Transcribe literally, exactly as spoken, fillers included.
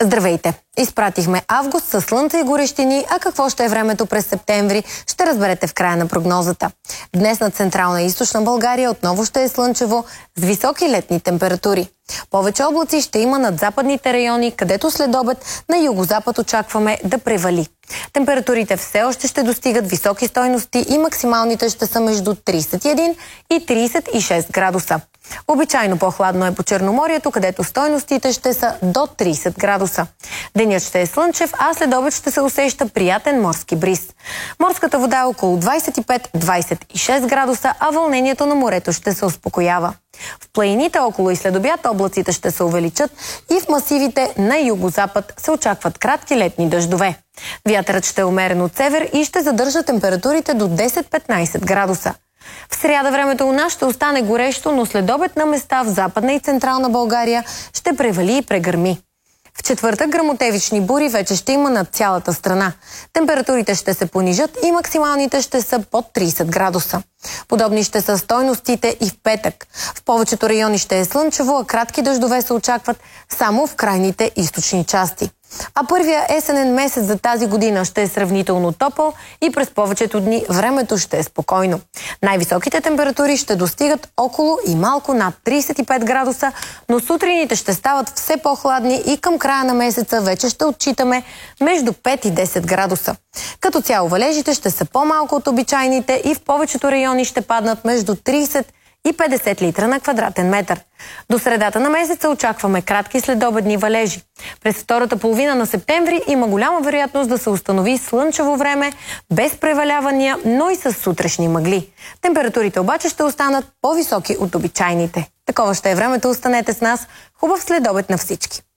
Здравейте! Изпратихме август със слънце и горещини, а какво ще е времето през септември, ще разберете в края на прогнозата. Днес на Централна и Източна България отново ще е слънчево с високи летни температури. Повече облаци ще има над западните райони, където след обед на югозапад очакваме да превали. Температурите все още ще достигат високи стойности и максималните ще са между тридесет и един и тридесет и шест градуса. Обичайно по-хладно е по Черноморието, където стойностите ще са до тридесет градуса. Денят ще е слънчев, а след обед ще се усеща приятен морски бриз. Морската вода е около двадесет и пет до двадесет и шест градуса, а вълнението на морето ще се успокоява. В планините около и след обяд облаците ще се увеличат и в масивите на югозапад се очакват кратки летни дъждове. Вятърът ще е умерен от север и ще задържа температурите до десет до петнадесет градуса. В сряда времето у нас ще остане горещо, но след обед на места в Западна и Централна България ще превали и прегърми. В четвъртък гръмотевични бури вече ще има над цялата страна. Температурите ще се понижат и максималните ще са под тридесет градуса. Подобни ще са стойностите и в петък. В повечето райони ще е слънчево, а кратки дъждове се очакват само в крайните източни части. А първия есенен месец за тази година ще е сравнително топъл и през повечето дни времето ще е спокойно. Най-високите температури ще достигат около и малко над тридесет и пет градуса, но сутрините ще стават все по-хладни и към края на месеца вече ще отчитаме между пет и десет градуса. Като цяло валежите ще са по-малко от обичайните и в повечето райони ще паднат между тридесет и петдесет литра на квадратен метър. До средата на месеца очакваме кратки следобедни валежи. През втората половина на септември има голяма вероятност да се установи слънчево време, без превалявания, но и с сутрешни мъгли. Температурите обаче ще останат по-високи от обичайните. Такова ще е времето, останете с нас. Хубав следобед на всички!